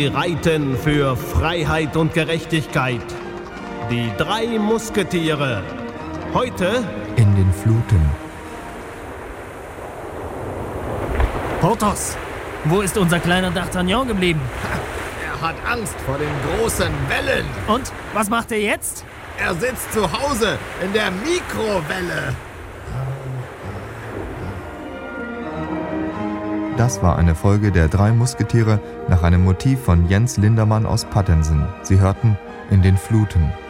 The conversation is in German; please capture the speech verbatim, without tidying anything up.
Sie reiten für Freiheit und Gerechtigkeit. Die drei Musketiere. Heute in den Fluten. Porthos, wo ist unser kleiner D'Artagnan geblieben? Er hat Angst vor den großen Wellen. Und, was macht er jetzt? Er sitzt zu Hause in der Mikrowelle. Das war eine Folge der drei Musketiere nach einem Motiv von Jens Lindermann aus Pattensen. Sie hörten In den Fluten.